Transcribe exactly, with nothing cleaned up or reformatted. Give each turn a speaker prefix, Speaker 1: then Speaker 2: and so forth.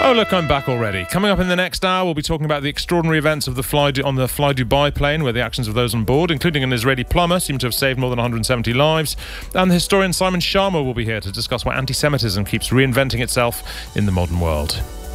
Speaker 1: Oh, look, I'm back already. Coming up in the next hour, we'll be talking about the extraordinary events of the Fly Du- on the Fly Dubai plane, where the actions of those on board, including an Israeli plumber, seem to have saved more than one hundred seventy lives. And the historian Simon Sharma will be here to discuss why anti-Semitism keeps reinventing itself in the modern world.